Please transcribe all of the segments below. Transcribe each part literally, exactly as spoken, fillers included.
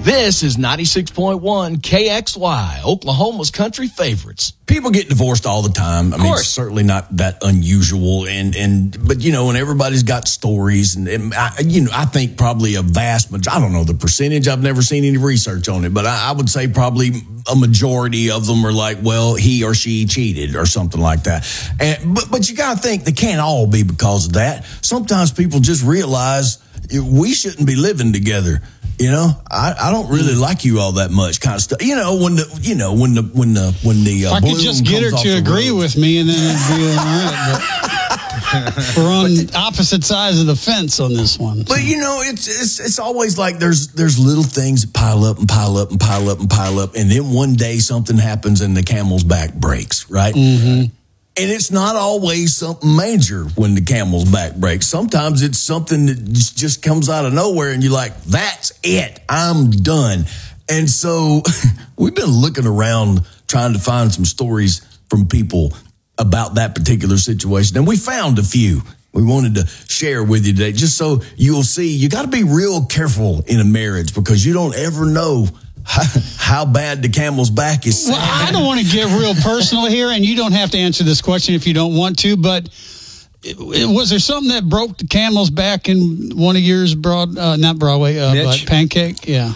This is ninety-six point one K X Y, Oklahoma's country favorites. People get divorced all the time. I of mean, course. It's certainly not that unusual. And, and, but you know, and everybody's got stories and, and I, you know, I think probably a vast majority, I don't know the percentage. I've never seen any research on it, but I, I would say probably a majority of them are like, well, he or she cheated or something like that. And, but, but you got to think they can't all be because of that. Sometimes people just realize we shouldn't be living together. You know, I, I don't really like you all that much, kind of stuff. You know, when the you know when the when the when the uh, I could just get her to agree with me, and then it'd be all right. But we're on but, opposite sides of the fence on this one. But you know, it's it's it's always like there's there's little things that pile up and pile up and pile up and pile up, and then one day something happens and the camel's back breaks, right? Mm-hmm. And it's not always something major when the camel's back breaks. Sometimes it's something that just comes out of nowhere and you're like, that's it. I'm done. And so we've been looking around trying to find some stories from people about that particular situation. And we found a few we wanted to share with you today, just so you'll see you got to be real careful in a marriage because you don't ever know How, how bad the camel's back is. Well, I don't want to get real personal here, and you don't have to answer this question if you don't want to, but it, it, was there something that broke the camel's back in one of yours, broad, uh, not Broadway, uh, but Pancake? Yeah.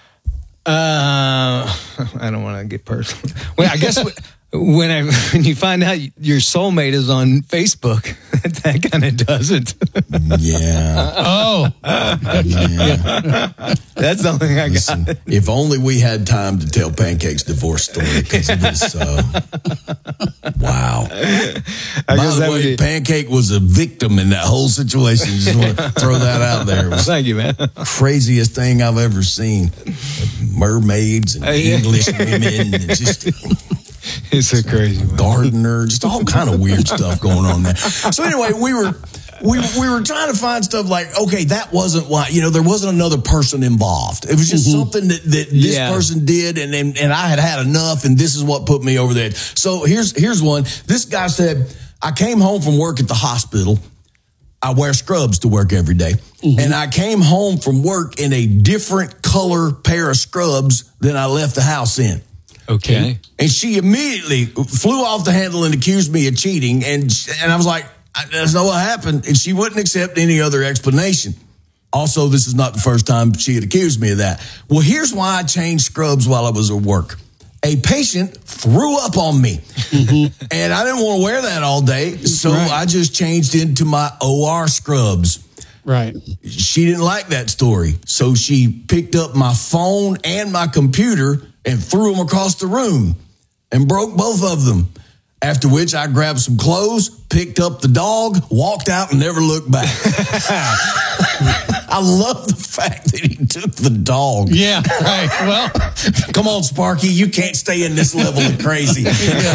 Uh, I don't want to get personal. Well, I guess when I when you find out your soulmate is on Facebook, that kind of does it. Yeah. Oh. Yeah. That's the only thing I Listen, got. If only we had time to tell Pancake's divorce story, because it is so. Wow. I By guess the that way, would be... Pancake was a victim in that whole situation. Just want to throw that out there. It was Thank you, man. Craziest thing I've ever seen. Mermaids and Uh, yeah. English women and just It's a crazy one. gardener, just all kind of weird stuff going on there. So anyway, we were we we were trying to find stuff like, okay, that wasn't why, you know, there wasn't another person involved. It was just mm-hmm. something that, that this yeah. person did, and, and and I had had enough, and this is what put me over there. So here's here's one. This guy said, I came home from work at the hospital. I wear scrubs to work every day. Mm-hmm. And I came home from work in a different color pair of scrubs than I left the house in. Okay. And she immediately flew off the handle and accused me of cheating. And and I was like, that's not what happened. And she wouldn't accept any other explanation. Also, this is not the first time she had accused me of that. Well, here's why I changed scrubs while I was at work. A patient threw up on me, mm-hmm. and I didn't want to wear that all day, so right. I just changed into my O R scrubs. Right. She didn't like that story, so she picked up my phone and my computer and threw them across the room and broke both of them. After which I grabbed some clothes, picked up the dog, walked out, and never looked back. I love the fact that he took the dog. Yeah, right. Well, come on, Sparky, you can't stay in this level of crazy.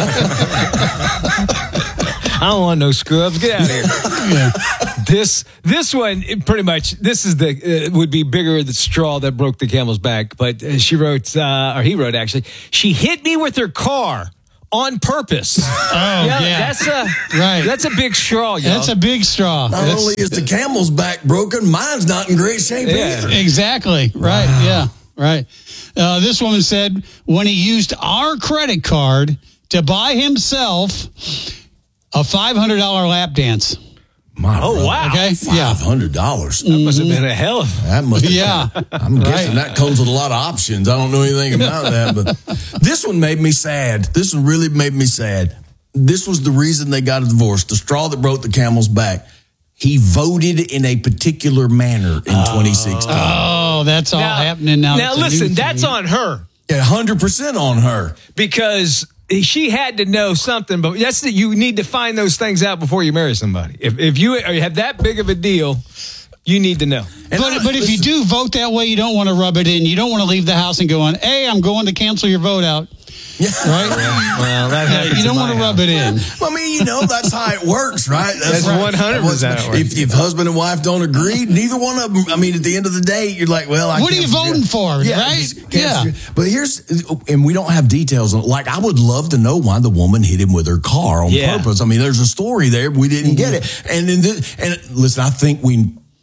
I don't want no scrubs. Get out of here. Yeah. This this one pretty much this is the uh, would be bigger the straw that broke the camel's back. But uh, she wrote uh, or he wrote actually. She hit me with her car on purpose. Oh yeah, yeah. that's a right. That's a big straw. Y'all. That's a big straw. Not that's, only is the camel's back broken, mine's not in great shape yeah. either. Exactly. Right. Wow. Yeah. Right. Uh, this woman said when he used our credit card to buy himself a five hundred dollars lap dance. My oh, brother. wow. Okay. five hundred dollars. That must have been a hell of That must have Yeah. been. I'm guessing Right. that comes with a lot of options. I don't know anything about that, but this one made me sad. This one really made me sad. This was the reason they got a divorce. The straw that broke the camel's back. He voted in a particular manner in twenty sixteen. Oh, that's all now, happening now. Now, listen, that's on her. Yeah, one hundred percent on her. Because she had to know something, but that's that you need to find those things out before you marry somebody. If if you have that big of a deal, you need to know. And but I, but if you do vote that way, you don't want to rub it in. You don't want to leave the house and go on, hey, I'm going to cancel your vote out. Yeah. Right? Well, that happens. You don't want to rub it in. I mean, you know, that's how it works, right? That's, that's one hundred percent how it works. If, if husband and wife don't agree, neither one of them, I mean, at the end of the day, you're like, well, I What can't are you voting for, yeah, right? Yeah. But here's, and we don't have details on, like, I would love to know why the woman hit him with her car on yeah. purpose. I mean, there's a story there. We didn't mm-hmm. get it. And, in this, and listen, I think we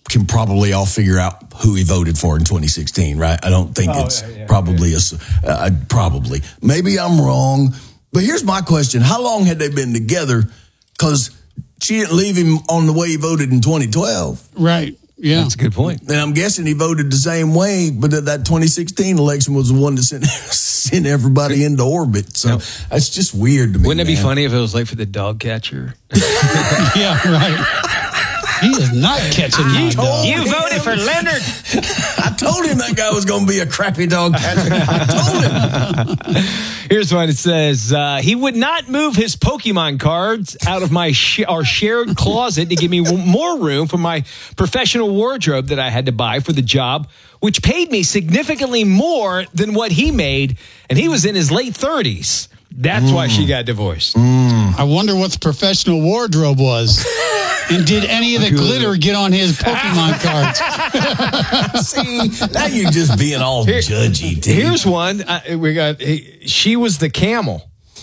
can probably all figure out who he voted for in twenty sixteen, right? I don't think oh, it's yeah, yeah, probably yeah. a uh, probably. Maybe I'm wrong, but here's my question: how long had they been together? Because she didn't leave him on the way he voted in twenty twelve, right? Yeah, that's a good point. And I'm guessing he voted the same way, but that twenty sixteen election was the one that sent sent everybody into orbit. So no. That's just weird to me. Wouldn't it man. be funny if it was like for the dog catcher? Yeah, right. He is not catching my dog. You voted for Leonard. I told him that guy was going to be a crappy dog catcher. I told him. Here's one. It says, uh, he would not move his Pokemon cards out of my sh- our shared closet to give me w- more room for my professional wardrobe that I had to buy for the job, which paid me significantly more than what he made, and he was in his late thirties. That's mm. why she got divorced. Mm. I wonder what the professional wardrobe was. And did any of the Good. glitter get on his Pokemon cards? See, now you're just being all Here, judgy. Dude. Here's one. Uh, we got. Hey, she was the camel.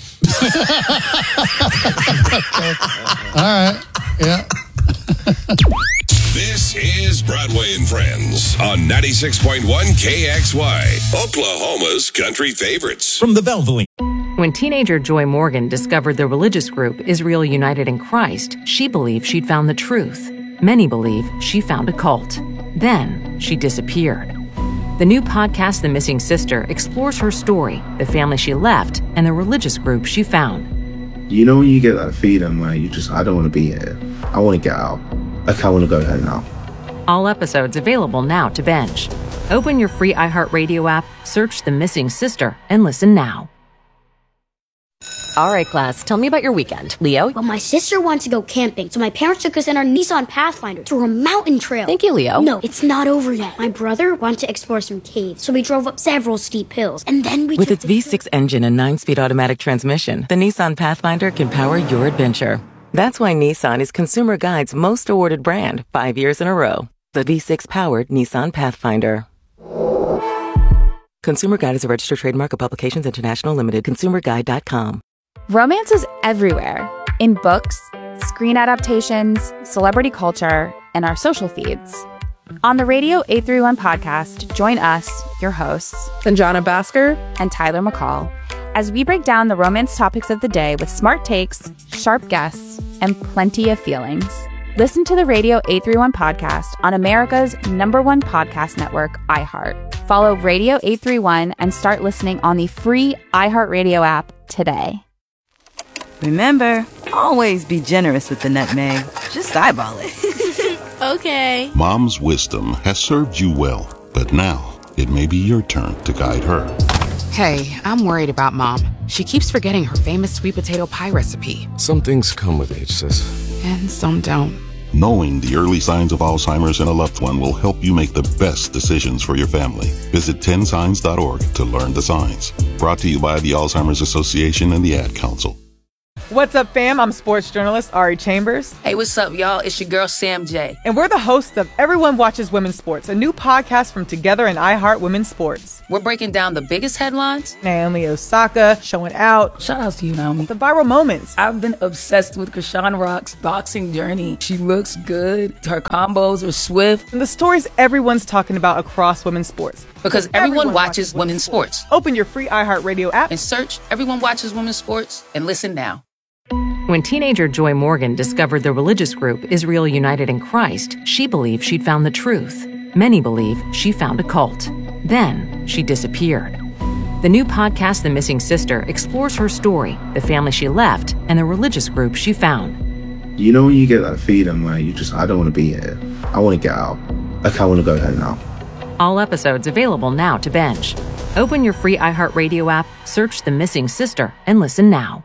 All right. Yeah. This is Broadway and Friends on ninety-six point one K X Y, Oklahoma's country favorites. From the Valvoline. When teenager Joy Morgan discovered the religious group Israel United in Christ, she believed she'd found the truth. Many believe she found a cult. Then she disappeared. The new podcast, The Missing Sister, explores her story, the family she left, and the religious group she found. You know when you get that feeling where you just, I don't want to be here. I want to get out. Like, I want to go home now. All episodes available now to binge. Open your free iHeartRadio app, search The Missing Sister, and listen now. All right, class, tell me about your weekend. Leo? Well, my sister wanted to go camping, so my parents took us in our Nissan Pathfinder to a mountain trail. Thank you, Leo. No, it's not over yet. My brother wanted to explore some caves, so we drove up several steep hills, and then we With its V six engine and nine-speed automatic transmission, the Nissan Pathfinder can power your adventure. That's why Nissan is Consumer Guide's most awarded brand, five years in a row. The V six-powered Nissan Pathfinder. Consumer Guide is a registered trademark of Publications International Limited. consumer guide dot com. Romance is everywhere. In books, screen adaptations, celebrity culture, and our social feeds. On the Radio eight thirty-one podcast, join us, your hosts, Sanjana Bhaskar and Tyler McCall, as we break down the romance topics of the day with smart takes, sharp guests, and plenty of feelings. Listen to the Radio eight thirty-one podcast on America's number one podcast network, iHeart. Follow Radio eight thirty-one and start listening on the free iHeartRadio app today. Remember, always be generous with the nutmeg. Just eyeball it. Okay. Mom's wisdom has served you well, but now it may be your turn to guide her. Hey, I'm worried about Mom. She keeps forgetting her famous sweet potato pie recipe. Some things come with age, sis. And some don't. Knowing the early signs of Alzheimer's in a loved one will help you make the best decisions for your family. Visit ten signs dot org to learn the signs. Brought to you by the Alzheimer's Association and the Ad Council. What's up, fam? I'm sports journalist Ari Chambers. Hey, what's up, y'all? It's your girl, Sam J. And we're the hosts of Everyone Watches Women's Sports, a new podcast from Together and iHeart Women's Sports. We're breaking down the biggest headlines. Naomi Osaka showing out. Shout out to you, Naomi. The viral moments. I've been obsessed with Krishan Rock's boxing journey. She looks good. Her combos are swift. And the stories everyone's talking about across women's sports. Because everyone, everyone watches, watches women's sports. sports. Open your free iHeartRadio app and search Everyone Watches Women's Sports and listen now. When teenager Joy Morgan discovered the religious group Israel United in Christ, she believed she'd found the truth. Many believe she found a cult. Then she disappeared. The new podcast, The Missing Sister, explores her story, the family she left, and the religious group she found. You know when you get that feeling where you just, I don't want to be here. I want to get out. Like, I want to go home now. All episodes available now to binge. Open your free iHeartRadio app, search The Missing Sister, and listen now.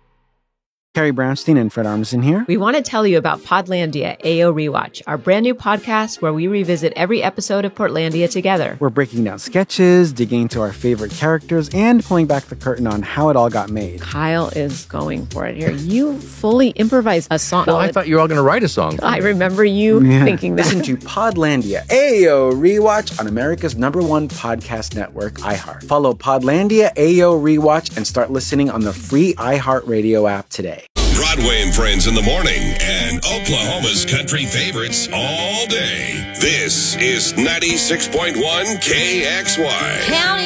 Carrie Brownstein and Fred Armisen here. We want to tell you about Podlandia A O Rewatch, our brand new podcast where we revisit every episode of Portlandia together. We're breaking down sketches, digging into our favorite characters, and pulling back the curtain on how it all got made. Kyle is going for it here. You fully improvised a song. Well, I thought you were all going to write a song. I remember you yeah. thinking that. Listen to Podlandia A O Rewatch on America's number one podcast network, iHeart. Follow Podlandia A O Rewatch and start listening on the free iHeartRadio app today. Conway and Friends in the morning and Oklahoma's country favorites all day. This is ninety-six point one K X Y. Count